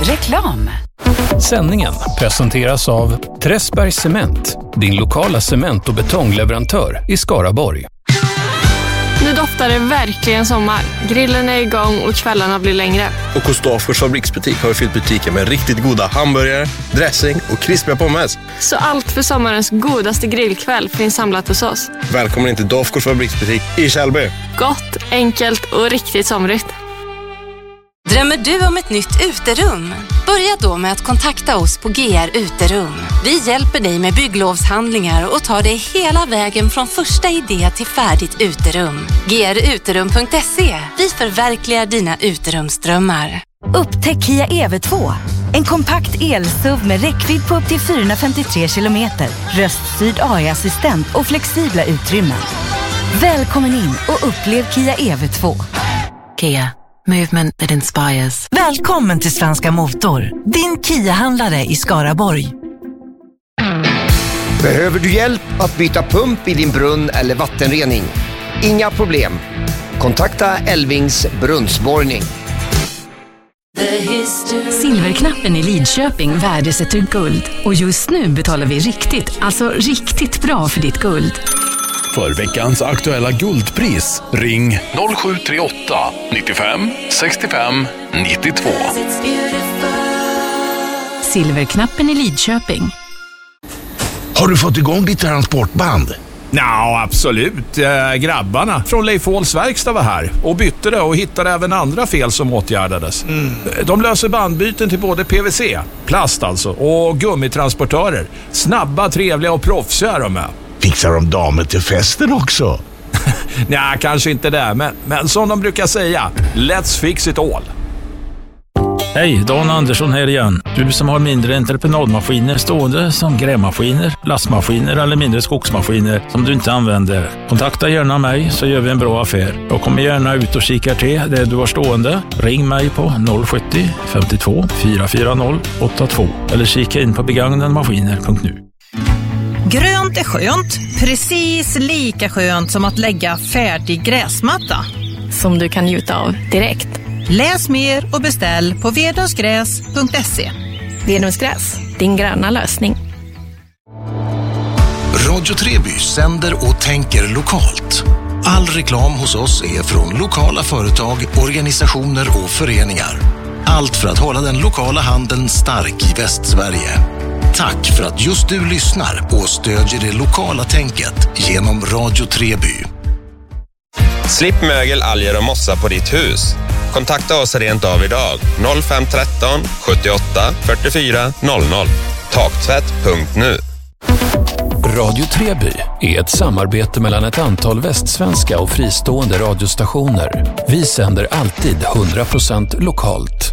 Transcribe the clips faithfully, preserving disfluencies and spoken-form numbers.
Reklam. Sändningen presenteras av Träsbergs Cement, din lokala cement- och betongleverantör i Skaraborg. Nu doftar det verkligen sommar. Grillen är igång och kvällarna blir längre. Och hos Dafgårds fabriksbutik har vi fyllt butiken med riktigt goda hamburgare, dressing och krispiga pommes. Så allt för sommarens godaste grillkväll finns samlat hos oss. Välkommen in till Dafgårds fabriksbutik i Kjellby. Gott, enkelt och riktigt somrigt. Drömmer du om ett nytt uterum? Börja då med att kontakta oss på G R Uterum. Vi hjälper dig med bygglovshandlingar och tar dig hela vägen från första idé till färdigt uterum. G R uterum punkt se. Vi förverkligar dina uterumsdrömmar. Upptäck Kia E V två. En kompakt el-S U V med räckvidd på upp till fyrahundrafemtiotre kilometer, röststyrd A I-assistent och flexibla utrymmen. Välkommen in och upplev Kia E V två. Kia. Movement that inspires. Välkommen till Svenska Motor, din Kia-handlare i Skaraborg. Behöver du hjälp att byta pump i din brunn eller vattenrening? Inga problem. Kontakta Elvings brunnsborrning. Silverknappen i Lidköping värdesätter guld. Och just nu betalar vi riktigt, alltså riktigt bra för ditt guld. För veckans aktuella guldpris, ring noll sju tre åtta nittiofem sextiofem nittiotvå. Silverknappen i Lidköping. Har du fått igång ditt transportband? Ja, absolut. Äh, grabbarna från Leif Håls verkstad var här och bytte det och hittade även andra fel som åtgärdades. Mm. De löser bandbyten till både P V C, plast alltså, och gummitransportörer. Snabba, trevliga och proffsiga är de med. Fixar de damer till festen också? Nej, kanske inte det, men, men som de brukar säga, let's fix it all. Hej, Dan Andersson här igen. Du som har mindre entreprenadmaskiner stående som grävmaskiner, lastmaskiner eller mindre skogsmaskiner som du inte använder. Kontakta gärna mig så gör vi en bra affär. Jag kommer gärna ut och kika till det du har stående. Ring mig på noll sjuttio femtiotvå fyra fyra noll åtta två eller kika in på begagnadmaskiner punkt nu. Grönt är skönt, precis lika skönt som att lägga färdig gräsmatta. Som du kan njuta av direkt. Läs mer och beställ på vedungsgräs punkt se. Vedungsgräs, din gröna lösning. Radio Treby sänder och tänker lokalt. All reklam hos oss är från lokala företag, organisationer och föreningar. Allt för att hålla den lokala handeln stark i Västsverige. Tack för att just du lyssnar och stödjer det lokala tänket genom Radio Treby. Slipp mögel, alger och mossa på ditt hus. Kontakta oss rent av idag. noll fem ett tre sjuttioåtta fyrtiofyra noll noll. Taktvätt punkt nu. Radio Treby är ett samarbete mellan ett antal västsvenska och fristående radiostationer. Vi sänder alltid hundra procent lokalt.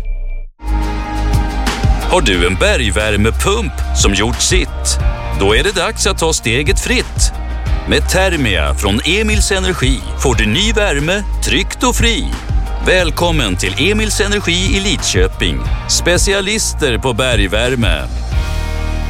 Har du en bergvärmepump som gjort sitt? Då är det dags att ta steget fritt. Med Thermia från Emils Energi får du ny värme, tryggt och fri. Välkommen till Emils Energi i Lidköping. Specialister på bergvärme.